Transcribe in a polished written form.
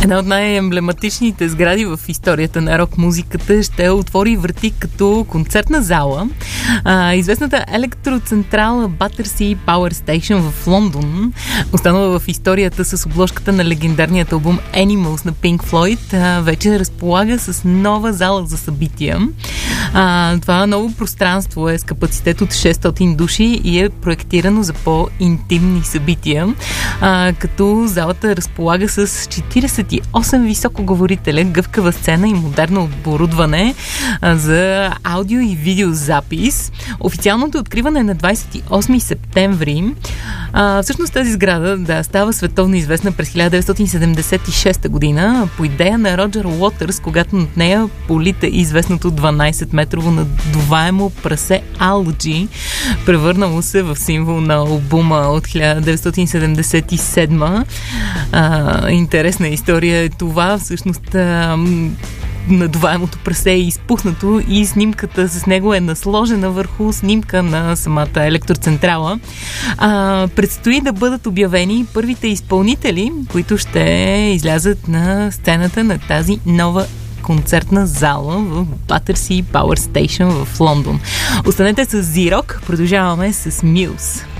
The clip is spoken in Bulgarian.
Една от най-емблематичните сгради в историята на рок-музиката ще отвори врати като концертна зала. Известната електроцентрала Battersea Power Station в Лондон, останала в историята с обложката на легендарният албум Animals на Pink Floyd, вече разполага с нова зала за събития. Това ново пространство е с капацитет от 600 души и е проектирано за по-интимни събития, като залата разполага с 48 високоговорителен, гъвкава сцена и модерно оборудване за аудио и видеозапис. Официалното откриване е на 28 септември. Всъщност тази сграда става световно известна през 1976 година по идея на Роджер Уотърс, когато над нея полита известното 12-метрово надуваемо прасе Алджи, превърнало се в символ на албума от 1977. Интересна история е това. Всъщност надуваемото прасе е изпуснато и снимката с него е насложена върху снимка на самата електроцентрала. Предстои да бъдат обявени първите изпълнители, които ще излязат на сцената на тази нова концертна зала в Battersea Power Station в Лондон. Останете с Z-Rock, продължаваме с Muse.